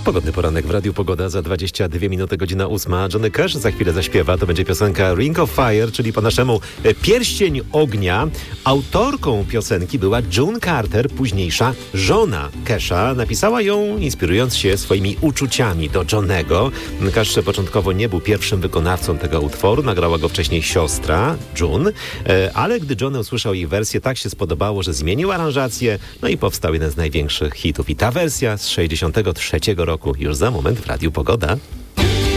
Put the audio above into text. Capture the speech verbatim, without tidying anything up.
Pogodny poranek w Radiu Pogoda za dwadzieścia dwie minuty, godzina ósma. Johnny Cash za chwilę zaśpiewa. To będzie piosenka Ring of Fire, czyli po naszemu Pierścień Ognia. Autorką piosenki była June Carter, późniejsza żona Casha. Napisała ją inspirując się swoimi uczuciami do Johnego. Cash początkowo nie był pierwszym wykonawcą tego utworu. Nagrała go wcześniej siostra June. Ale gdy Johnny usłyszał jej wersję, tak się spodobało, że zmienił aranżację. No i powstał jeden z największych hitów. I ta wersja z sześćdziesiątego trzeciego roku już za moment w Radiu Pogoda.